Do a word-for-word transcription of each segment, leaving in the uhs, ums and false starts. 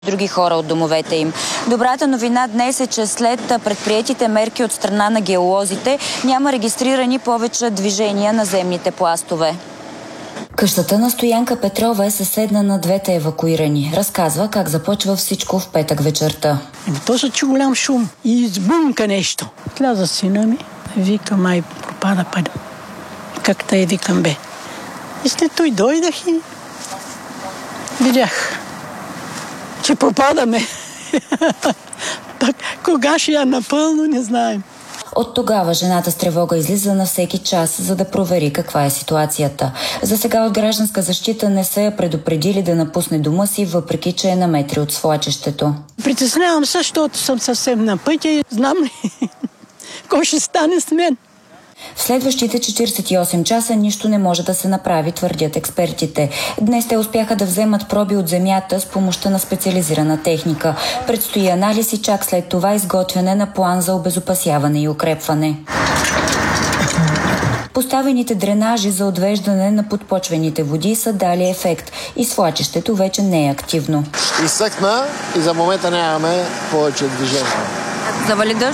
други хора от домовете им. Добрата новина днес е, че след предприетите мерки от страна на геолозите няма регистрирани повече движения на земните пластове. Къщата на Стоянка Петрова е съседна на двете евакуирани. Разказва как започва всичко в петък вечерта. То се чу голям шум и избунка нещо. Сляза сина ми, вика, май пропада пада. Как тъй викам бе. И след той дойдах и видях, че пропадаме. Пак кога ще я напълно, не знаем. От тогава жената с тревога излиза на всеки час, за да провери каква е ситуацията. За сега от Гражданска защита не са я предупредили да напусне дома си, въпреки че е на метри от свлачището. Притеснявам се, защото съм съвсем на пътя и знам ли кой ще стане с мен. В следващите четиридесет и осем часа нищо не може да се направи, твърдят експертите. Днес те успяха да вземат проби от земята с помощта на специализирана техника. Предстои анализ и чак след това изготвяне на план за обезопасяване и укрепване. Поставените дренажи за отвеждане на подпочвените води са дали ефект и свлачището вече не е активно. Изсъхна и за момента нямаме повече движение. Завали дъжд?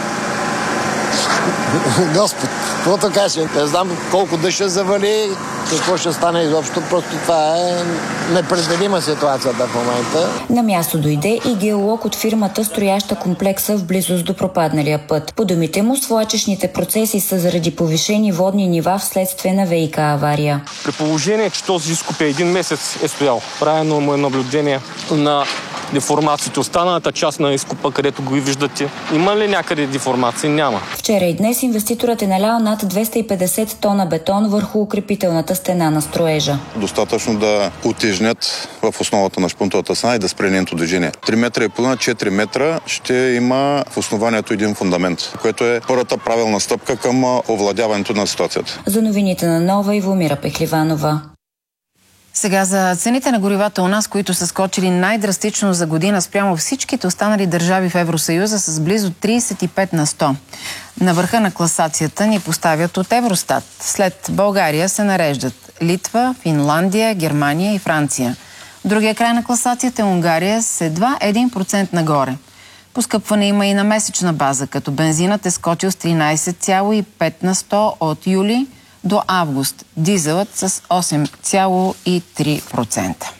Господ, каквото каже. Не знам колко дъжд ще завали, какво ще стане изобщо. Просто това е непределима ситуацията в момента. На място дойде и геолог от фирмата, строяща комплекса в близост до пропадналия път. По думите му, свлачищните процеси са заради повишени водни нива вследствие на ВиК авария. При положение, че този изкоп е един месец е стоял, правилно му е наблюдение на деформациите. Останалата част на изкопа, където го виждате, има ли някъде деформации? Няма. Вчера и днес инвеститорът е налял над двеста и петдесет тона бетон върху укрепителната стена на строежа. Достатъчно да утежнят в основата на шпунтовата стена и да спре нейното движение. три метра и половина, четири метра ще има в основанието един фундамент, което е първата правилна стъпка към овладяването на ситуацията. За новините на Нова, Ивомира Пехливанова. Сега за цените на горивата у нас, които са скочили най-драстично за година спрямо всичките останали държави в Евросъюза с близо тридесет и пет на сто. На върха на класацията ни поставят от Евростат. След България се нареждат Литва, Финландия, Германия и Франция. В другия край на класацията е Унгария с едва един процент нагоре. Поскъпване има и на месечна база, като бензинът е скочил с тринадесет цяло и пет на сто от юли до август, дизелът с осем цяло и три процента.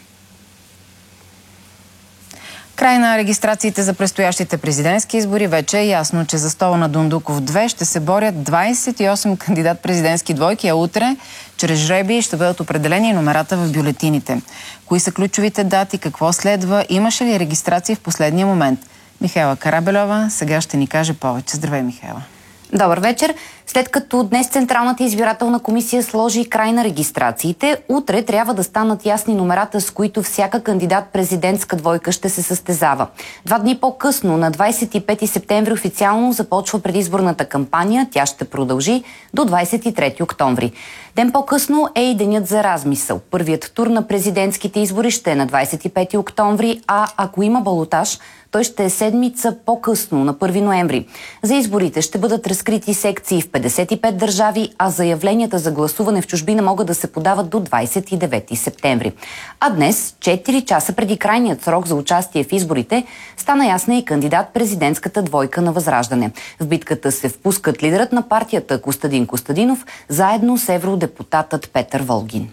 Край на регистрациите за предстоящите президентски избори. Вече е ясно, че за стола на Дондуков две ще се борят двадесет и осем кандидат-президентски двойки, а утре чрез жребий ще бъдат определени номерата в бюлетините. Кои са ключовите дати, какво следва, имаше ли регистрации в последния момент? Михайла Карабелова сега ще ни каже повече. Здравей, Михайла. Добър вечер. След като днес Централната избирателна комисия сложи край на регистрациите, утре трябва да станат ясни номерата, с които всяка кандидат-президентска двойка ще се състезава. Два дни по-късно, на двадесет и пети септември, официално започва предизборната кампания. Тя ще продължи до двадесет и трети октомври. Ден по-късно е и денят за размисъл. Първият тур на президентските избори ще е на двадесет и пети октомври, а ако има балотаж, той ще е седмица по-късно, на първи ноември. За изборите ще бъдат разкрити секции в петдесет и пет държави, а заявленията за гласуване в чужбина могат да се подават до двадесет и девети септември. А днес, четири часа преди крайният срок за участие в изборите, стана ясна и кандидат-президентската двойка на Възраждане. В битката се впускат лидерът на партията Костадин Костадинов, заедно с евродепутатът Петър Волгин.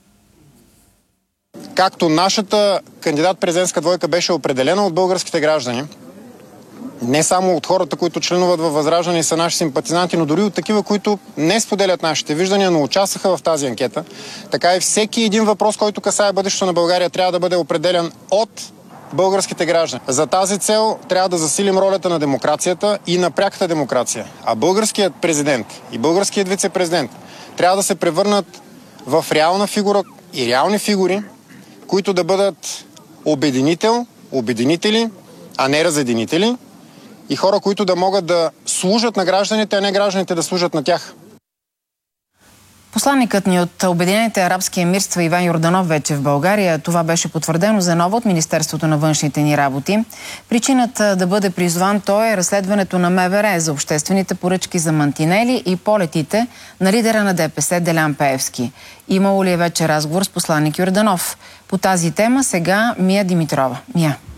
Както нашата кандидат-президентска двойка беше определена от българските граждани, не само от хората, които членуват във Възраждане и са наши симпатизанти, но дори от такива, които не споделят нашите виждания, но участваха в тази анкета, така и всеки един въпрос, който касае бъдещето на България, трябва да бъде определен от българските граждани. За тази цел трябва да засилим ролята на демокрацията и на пряката демокрация. А българският президент и българският вице-президент трябва да се превърнат в реална фигура и реални фигури, които да бъдат обединител, обединители, а не разединители, и хора, които да могат да служат на гражданите, а не гражданите да служат на тях. Посланникът ни от Обединените арабски емирства Иван Йорданов вече в България. Това беше потвърдено за ново от Министерството на външните ни работи. Причината да бъде призван той е разследването на МВР за обществените поръчки за мантинели и полетите на лидера на ДПС Делян Пеевски. Имало ли е вече разговор с посланник Йорданов? По тази тема сега Мия Димитрова. Мия.